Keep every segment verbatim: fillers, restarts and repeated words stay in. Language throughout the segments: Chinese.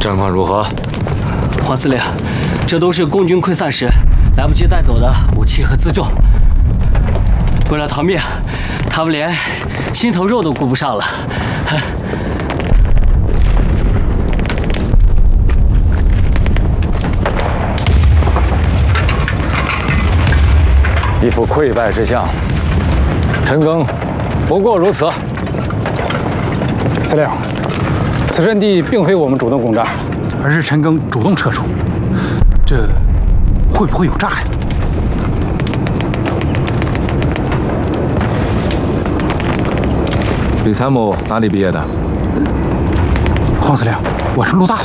战况如何？ 黄司令，这都是共军溃散时来不及带走的武器和辎重。为了逃命，他们连心头肉都顾不上了。 一副溃败之相，陈赓不过如此。 司令，此阵地并非我们主动攻占，而是陈赓主动撤出，这会不会有诈呀？ 李参谋哪里毕业的？ 黄司令，我是陆大的。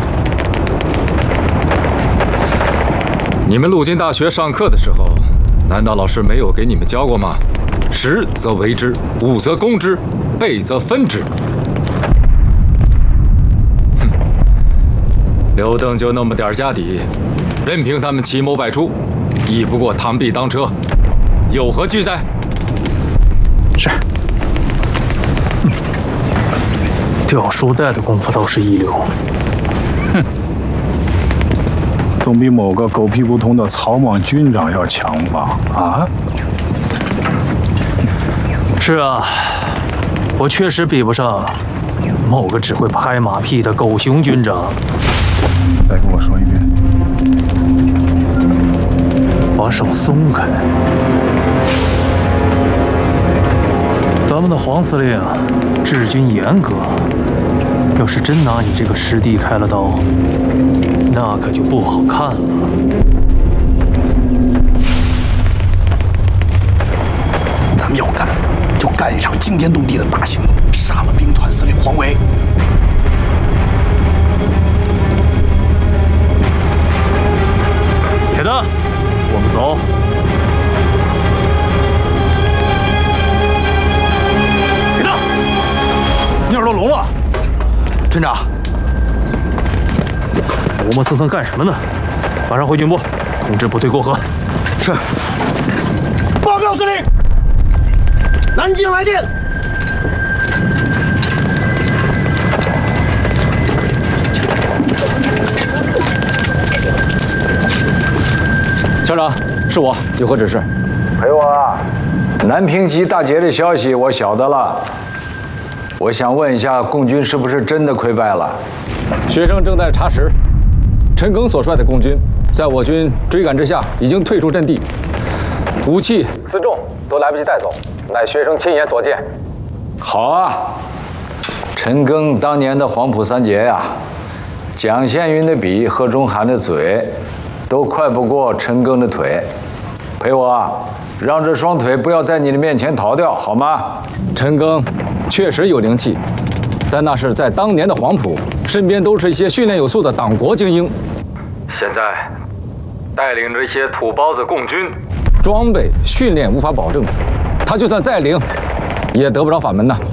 你们陆军大学上课的时候，难道老师没有给你们教过吗？识则为之，武则攻之，备则分之。哼，刘邓就那么点家底，任凭他们奇谋百出，亦不过螳臂当车，有何惧哉？ 是。 掉书袋的功夫倒是一流。 哼，总比某个狗屁不通的草莽军长要强吧？啊？ 是啊，我确实比不上某个只会拍马屁的狗熊军长。 再跟我说一遍。 把手松开。咱们的黄司令治军严格，要是真拿你这个师弟开了刀，那可就不好看了。 咱们要干，就干一场惊天动地的大行动，杀了兵团司令黄维。 铁蛋，我们走。铁蛋，你耳朵聋了？ 军长， 磨磨蹭蹭干什么呢？马上回军部，通知部队过河。 是。报告司令，南京来电。 校长，是我，有何指示？ 陪我啊！南平集大捷的消息我晓得了。我想问一下，共军是不是真的溃败了？ 学生正在查实，陈赓所率的共军，在我军追赶之下，已经退出阵地，武器、辎重都来不及带走，乃学生亲眼所见。 好啊，陈赓当年的黄埔三杰呀，蒋宪云的笔，贺中涵的嘴，都快不过陈赓的腿。陪我啊，让这双腿不要在你的面前逃掉，好吗？ 陈赓确实有灵气，但那是在当年的黄埔，身边都是一些训练有素的党国精英。现在带领着一些土包子共军，装备训练无法保证，他就算再灵，也得不着法门呐。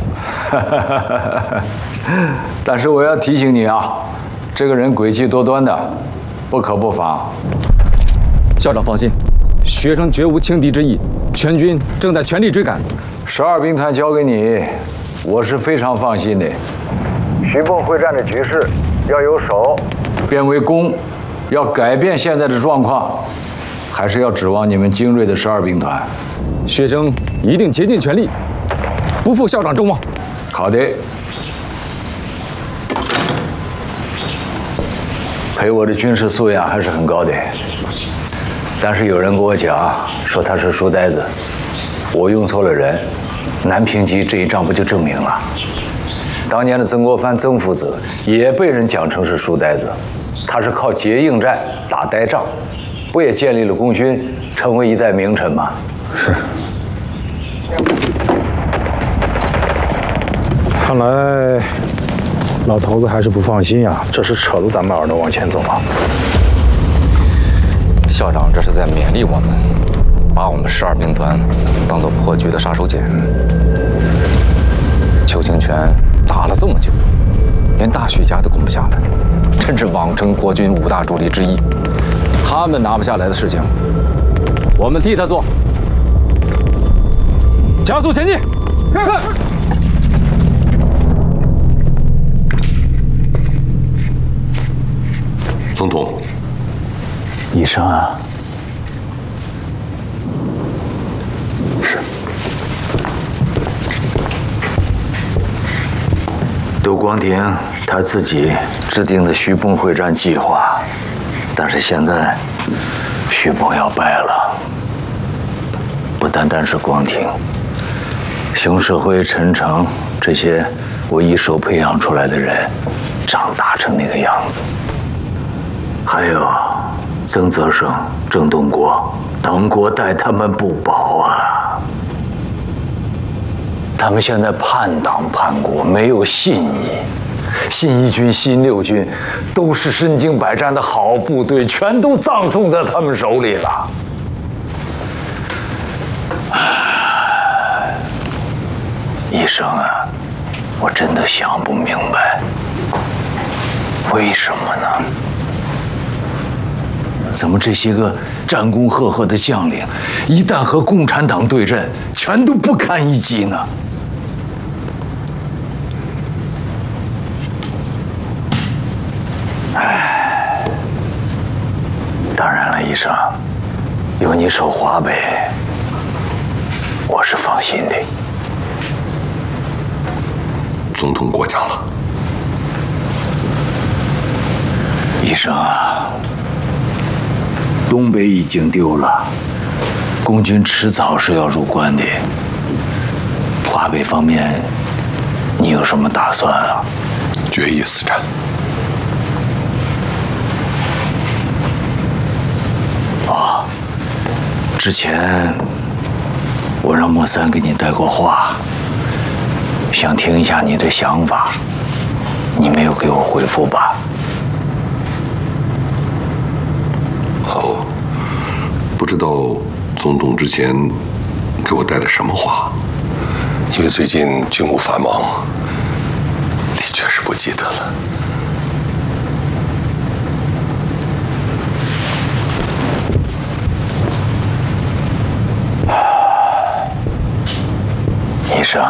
但是我要提醒你啊，这个人诡计多端的，不可不防。 校长放心，学生绝无轻敌之意，全军正在全力追赶。 十二兵团交给你，我是非常放心的。徐蚌会战的局势要由守变为攻，要改变现在的状况，还是要指望你们精锐的十二兵团。 学生一定竭尽全力，不负校长众望。 好的。陪我的军事素养还是很高的，但是有人跟我讲说他是书呆子，我用错了人。南平集这一仗不就证明了？当年的曾国藩曾父子也被人讲成是书呆子，他是靠结硬战打呆仗，不也建立了功勋，成为一代名臣吗？ 是。看来老头子还是不放心呀，这是扯着咱们耳朵往前走啊。 校长这是在勉励我们，把我们十二兵团当做破局的杀手锏。邱清泉打了这么久，连大徐家都攻不下来，真是妄称国军五大主力之一。他们拿不下来的事情，我们替他做。加速前进！看看。 总统， 医生啊， 是。 窦光庭他自己制定的徐蚌会战计划，但是现在徐蚌要败了，不单单是光庭，熊社辉、陈诚这些我一手培养出来的人，长大成那个样子。还有曾泽生、郑东国，党国待他们不薄啊！他们现在叛党叛国，没有信义。信一军、新六军都是身经百战的好部队，全都葬送在他们手里了。医生啊，我真的想不明白，为什么呢？怎么这些个战功赫赫的将领，一旦和共产党对阵，全都不堪一击呢？唉，当然了，医生，有你守华北，我是放心的。 总统过奖了。 医生啊，东北已经丢了，共军迟早是要入关的。华北方面，你有什么打算啊？ 决一死战。 哦，之前我让莫三给你带过话，想听一下你的想法，你没有给我回复吧？ 好，不知道总统之前给我带了什么话，因为最近军务繁忙，的确是不记得了。 医生，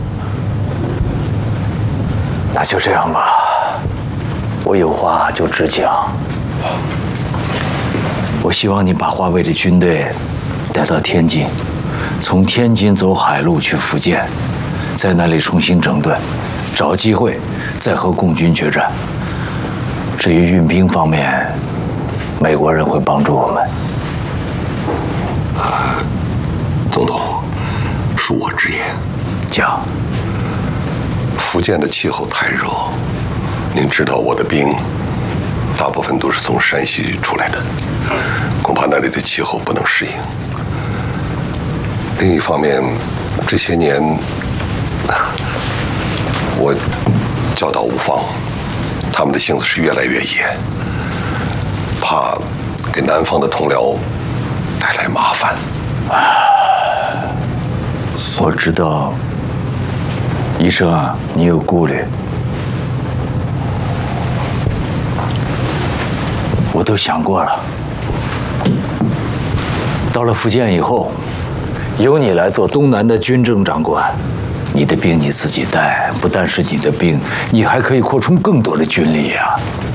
那就这样吧，我有话就直讲。我希望你把华北的军队带到天津，从天津走海路去福建，在那里重新整顿，找机会再和共军决战。至于运兵方面，美国人会帮助我们。 总统，恕我直言， 讲。 福建的气候太热，您知道我的兵大部分都是从山西出来的，恐怕那里的气候不能适应。另一方面，这些年我教导无方，他们的性子是越来越野，怕给南方的同僚带来麻烦。 我知道，医生啊，你有顾虑，我都想过了。到了福建以后，由你来做东南的军政长官，你的兵你自己带，不但是你的兵，你还可以扩充更多的军力啊。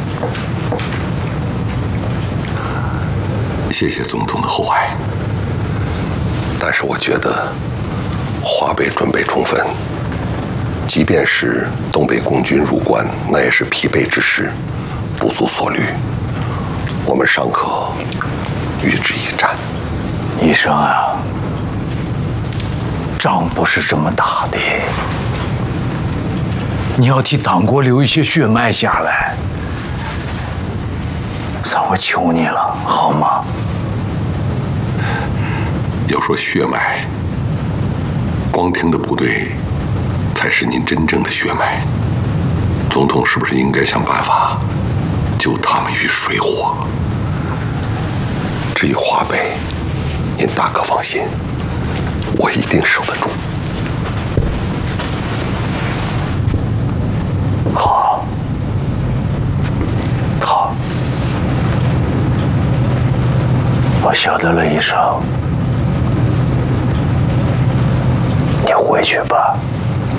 谢谢总统的厚爱，但是我觉得华北准备充分，即便是东北共军入关，那也是疲惫之时，不足所虑。我们尚可与之一战。 医生啊，仗不是这么打的，你要替党国留一些血脉下来。算我求你了，好吗？ 要说血脉，光听的部队才是您真正的血脉。总统是不是应该想办法救他们于水火？至于华北，您大可放心，我一定守得住。 好，好，我晓得了，医生，你回去吧。